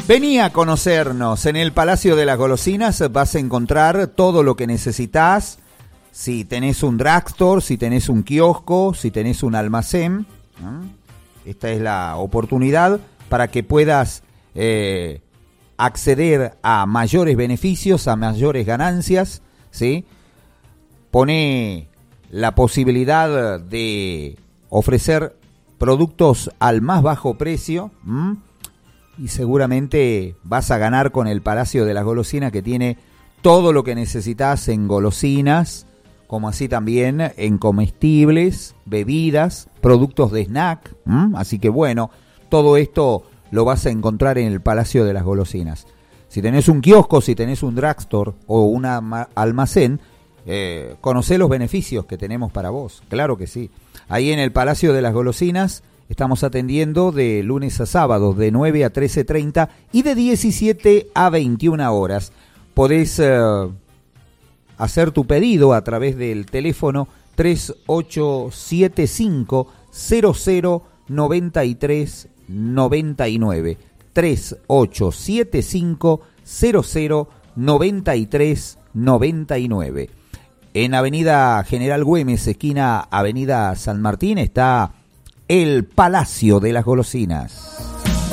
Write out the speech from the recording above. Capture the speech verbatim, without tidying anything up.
Vení a conocernos. En el Palacio de las Golosinas vas a encontrar todo lo que necesitas. Si tenés un drugstore, si tenés un kiosco, si tenés un almacén, ¿no? Esta es la oportunidad para que puedas eh, acceder a mayores beneficios, a mayores ganancias, ¿sí? Pone la posibilidad de ofrecer productos al más bajo precio, ¿m? Y seguramente vas a ganar con el Palacio de las Golosinas, que tiene todo lo que necesitas en golosinas, como así también en comestibles, bebidas, productos de snack. ¿m? Así que bueno, todo esto lo vas a encontrar en el Palacio de las Golosinas. Si tenés un kiosco, si tenés un drugstore o un almacén, eh, conocé los beneficios que tenemos para vos, claro que sí. Ahí en el Palacio de las Golosinas estamos atendiendo de lunes a sábados, de nueve a trece treinta y de diecisiete a veintiuna horas. Podés eh, hacer tu pedido a través del teléfono tres ocho siete cinco cero cero nueve tres nueve nueve. tres ocho siete cinco cero cero nueve tres nueve nueve. En Avenida General Güemes, esquina Avenida San Martín, está el Palacio de las Golosinas.